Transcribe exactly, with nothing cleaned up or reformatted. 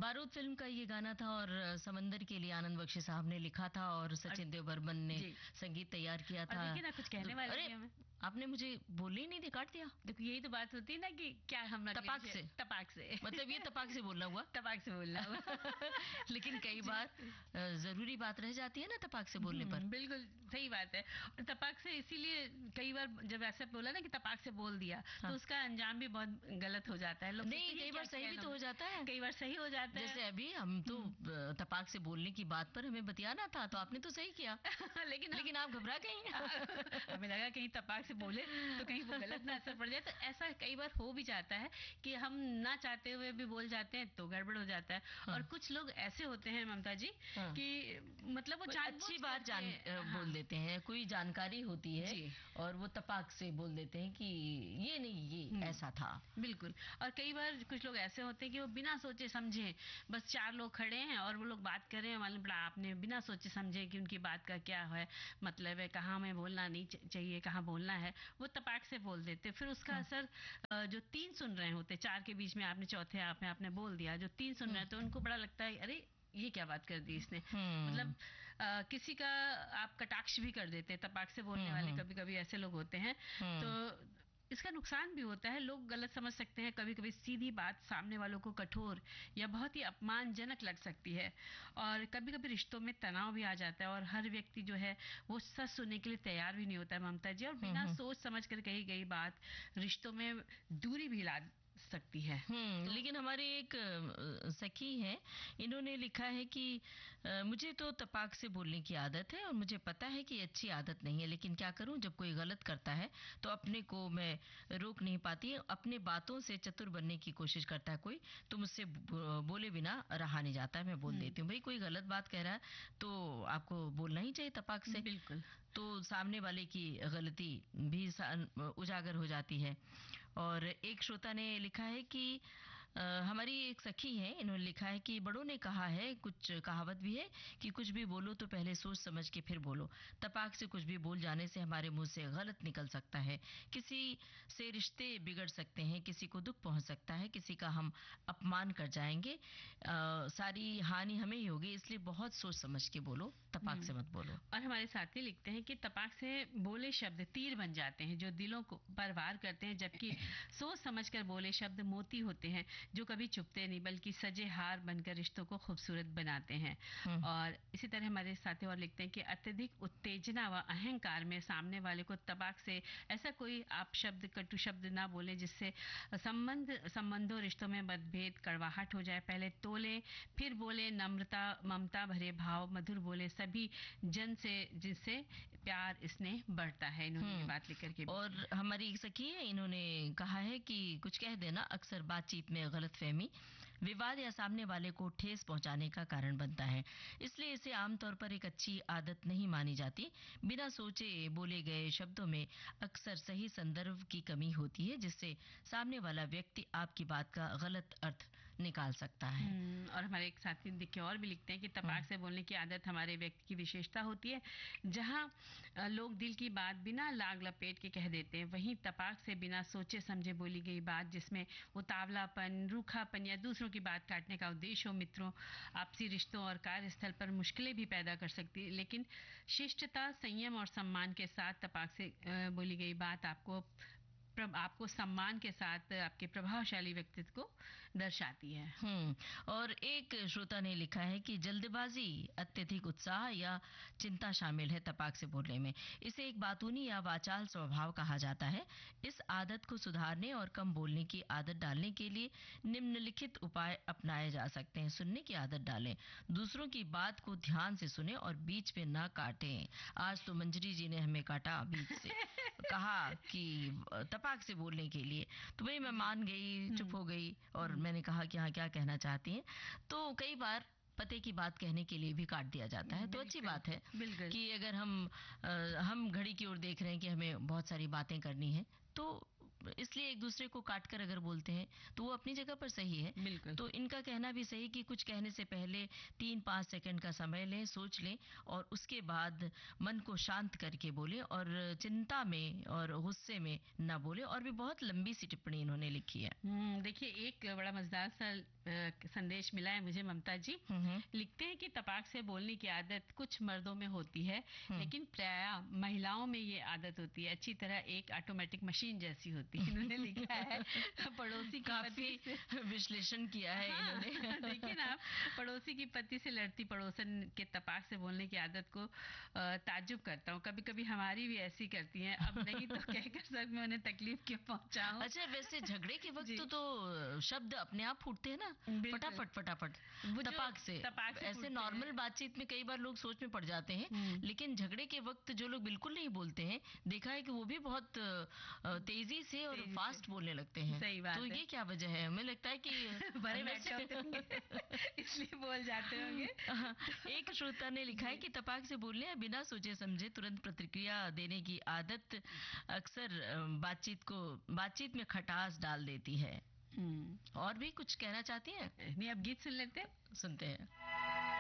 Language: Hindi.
बारूद फिल्म का ये गाना था और समंदर के लिए आनंद बख्शी साहब ने लिखा था और सचिन देव बर्मन ने संगीत तैयार किया था। देखिए ना, कुछ कहने वाले अरे हमें आपने मुझे बोलने ही नहीं दे, काट दिया। देखो यही तो बात होती है ना कि क्या हम तपाक से तपाक से मतलब ये तपाक से बोलना हुआ, तपाक से बोलना हुआ लेकिन कई बार जरूरी बात रह जाती है ना तपाक से बोलने पर। बिल्कुल सही बात है। और तपाक से इसीलिए कई बार जब ऐसा बोला ना कि तपाक से बोल दिया, हाँ। तो उसका अंजाम भी बहुत गलत हो जाता है। लोग नहीं, कई बार सही भी तो हो जाता है, कई बार सही हो जाता है। जैसे अभी हम तो तपाक से बोलने की बात पर हमें बतियाना था तो आपने तो सही किया लेकिन लेकिन आप घबरा गई हमें लगा कहीं तपाक से बोले तो कहीं वो गलत ना असर पड़ जाए। तो ऐसा कई बार हो भी जाता है कि हम ना चाहते हुए भी बोल जाते हैं तो गड़बड़ हो जाता है। हाँ। और कुछ लोग ऐसे होते हैं ममता जी, हाँ। कि मतलब वो अच्छी बात जान हाँ। बोल देते हैं, कोई जानकारी होती है और वो तपाक से बोल देते हैं कि ये नहीं, ये ऐसा था। बिल्कुल। और कई बार कुछ लोग ऐसे होते हैं कि वो बिना सोचे समझे, बस चार लोग खड़े हैं और वो लोग बात कर रहे हैं, मालूम पड़ा आपने बिना सोचे समझे कि उनकी बात का क्या है मतलब है, कहाँ हमें बोलना नहीं चाहिए, कहाँ बोलना है, वो तपाक से बोल देते। फिर उसका असर जो तीन सुन रहे होते, चार के बीच में आपने चौथे आप में आपने बोल दिया, जो तीन सुन रहे हैं तो उनको बड़ा लगता है अरे ये क्या बात कर दी इसने। मतलब आ, किसी का आप कटाक्ष भी कर देते, तपाक से बोलने वाले कभी कभी ऐसे लोग होते हैं। तो इसका नुकसान भी होता है, लोग गलत समझ सकते हैं। कभी कभी सीधी बात सामने वालों को कठोर या बहुत ही अपमानजनक लग सकती है और कभी कभी रिश्तों में तनाव भी आ जाता है और हर व्यक्ति जो है वो सच सुनने के लिए तैयार भी नहीं होता है ममता जी। और बिना सोच समझ कर कही गई बात रिश्तों में दूरी भी ला सकती है। हम्म तो, लेकिन हमारे एक सखी है, इन्होंने लिखा है कि आ, मुझे तो तपाक से बोलने की आदत है और मुझे पता है कि अच्छी आदत नहीं है, लेकिन क्या करूं, जब कोई गलत करता है तो अपने को मैं रोक नहीं पाती। अपने बातों से चतुर बनने की कोशिश करता है कोई तो मुझसे बोले बिना रहा नहीं जाता, मैं बोल देती हूँ। भाई कोई गलत बात कह रहा है तो आपको बोलना ही चाहिए तपाक से। बिल्कुल। तो सामने वाले की गलती भी उजागर हो जाती है। और एक श्रोता ने लिखा है कि आ, हमारी एक सखी है, इन्होंने लिखा है कि बड़ों ने कहा है, कुछ कहावत भी है कि कुछ भी बोलो तो पहले सोच समझ के फिर बोलो। तपाक से कुछ भी बोल जाने से हमारे मुंह से गलत निकल सकता है, किसी से रिश्ते बिगड़ सकते हैं, किसी को दुख पहुंच सकता है, किसी का हम अपमान कर जाएंगे, आ, सारी हानि हमें ही होगी, इसलिए बहुत सोच समझ के बोलो, तपाक से मत बोलो। और हमारे साथी लिखते हैं कि तपाक से बोले शब्द तीर बन जाते हैं जो दिलों को पर वार करते हैं, जबकि सोच समझकर बोले शब्द मोती होते हैं जो कभी चुपते नहीं बल्कि सजे हार बनकर रिश्तों को खूबसूरत बनाते हैं। और इसी तरह हमारे साथी और लिखते हैं कि अत्यधिक उत्तेजना व अहंकार में सामने वाले को तपाक से ऐसा कोई आप शब्द कटु शब्द ना बोले जिससे संबंध संबंधों रिश्तों में मतभेद कड़वाहट हो जाए। पहले तोले फिर बोले, नम्रता ममता भरे भाव मधुर बोले, सभी जन से जिससे प्यार स्नेह बढ़ता है। इन्होंने ये बात लिख करके। और हमारी एक सखी है, इन्होंने कहा है कि कुछ कह देना अक्सर बातचीत में गलतफहमी, विवाद या सामने वाले को ठेस पहुंचाने का कारण बनता है, इसलिए इसे आमतौर पर एक अच्छी आदत नहीं मानी जाती। बिना सोचे बोले गए शब्दों में अक्सर सही संदर्भ की कमी होती है जिससे सामने वाला व्यक्ति आपकी बात का गलत अर्थ निकाल सकता है। और हमारे एक साथी देखिए और भी लिखते हैं कि तपाक से बोलने की आदत हमारे व्यक्ति की विशेषता होती है। जहां लोग दिल की बात बिना लाग लपेट के कह देते हैं, वहीं तपाक से बिना सोचे समझे बोली गई बात जिसमें उतावलापन, रूखापन या दूसरों की बात काटने का उद्देश्य हो, मित्रों, आपसी रिश्तों और कार्यस्थल पर मुश्किलें भी पैदा कर सकती है। लेकिन शिष्टता, संयम और सम्मान के साथ तपाक से बोली गई बात आपको आपको सम्मान के साथ आपके प्रभावशाली व्यक्तित्व को दर्शाती है। हम्म और एक श्रोता ने लिखा है कि जल्दबाजी, अत्यधिक उत्साह या चिंता शामिल है तपाक से बोलने में। इसे एक बातूनी या वाचाल स्वभाव कहा जाता है। इस आदत को सुधारने और कम बोलने की आदत डालने के लिए निम्नलिखित उपाय अपनाए जा सकते हैं। सुनने की आदत डालें, दूसरों की बात को ध्यान से सुने और बीच में ना काटें। आज तो मंजरी जी ने हमें काटा बीच से कहा कि तपाक से बोलने के लिए, तो भाई मैं मान गई, चुप हो गई और मैंने कहा कि हाँ क्या कहना चाहती हैं। तो कई बार पते की बात कहने के लिए भी काट दिया जाता है, तो अच्छी बात है कि अगर हम आ, हम घड़ी की ओर देख रहे हैं कि हमें बहुत सारी बातें करनी है तो इस इसलिए एक दूसरे को काट कर अगर बोलते हैं तो वो अपनी जगह पर सही है। बिल्कुल। तो इनका कहना भी सही कि कुछ कहने से पहले तीन पाँच सेकंड का समय लें, सोच लें और उसके बाद मन को शांत करके बोले और चिंता में और गुस्से में ना बोले। और भी बहुत लंबी सी टिप्पणी इन्होंने लिखी है। हम्म, देखिए एक बड़ा मजेदार सा अ, संदेश मिला है मुझे ममता जी। हम्म लिखते हैं कि तपाक से बोलने की आदत कुछ मर्दों में होती है, हम्म। लेकिन प्रायः महिलाओं में ये आदत होती है, अच्छी तरह एक ऑटोमेटिक मशीन जैसी होती है। इन्होंने लिखा है पड़ोसी की काफी पति से विश्लेषण किया है हाँ, इन्होंने। देखिए ना आप, पड़ोसी की पति से लड़ती पड़ोसन के तपाक से बोलने की आदत को अ, ताज्जुब करता हूँ। कभी कभी हमारी भी ऐसी करती हैं, अब नहीं तो कहकर सर मैं उन्हें तकलीफ क्यों पहुंचाऊं। अच्छा, वैसे झगड़े के वक्त जी। तो शब्द अपने आप फूटते हैं ना, बिल्कुल। फटाफट फटाफट वो जो तपाक से। तपाक से ऐसे फूटते नॉर्मल हैं। बातचीत में कई बार लोग सोच में पड़ जाते हैं, हम्म। लेकिन झगड़े के वक्त जो लोग बिल्कुल नहीं बोलते हैं, देखा है कि वो भी बहुत अ, तेजी से और तेजी फास्ट से। बोलने लगते हैं। सही बात तो है। ये क्या वजह है? हमें लगता है कि भरे अंदर बैठे से होते होंगे इसलिए बोल जाते होंगे। एक श्रोता ने लिखा है जी। कि तपाक से बोलने या बिना सोचे समझे तुरंत प्रतिक्रिया देने की आदत अक्सर अ, बातचीत को बातचीत में खटास डाल देती है। हम्म। और भी कुछ कहना चाहती हैं? नहीं, अब गीत सुन लेते हैं। सुनते हैं।